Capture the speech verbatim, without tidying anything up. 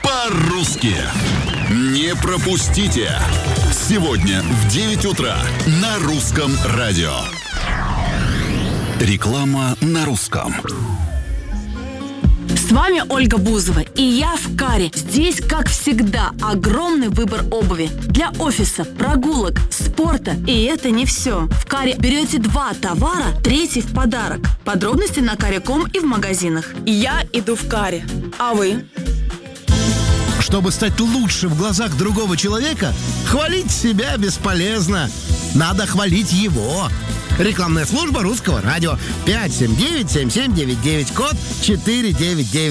по-русски. Не пропустите. Сегодня в девять утра на Русском радио. Реклама на русском. С вами Ольга Бузова, и я в Каре. Здесь, как всегда, огромный выбор обуви для офиса, прогулок, спорта. И это не все. В Каре берете два товара, третий в подарок. Подробности на каре точка ком и в магазинах. Я иду в Каре. А вы? Чтобы стать лучше в глазах другого человека, хвалить себя бесполезно. Надо хвалить его. Рекламная служба Русского радио. пять семь девять семь семь девять девять, код четыре девять девять.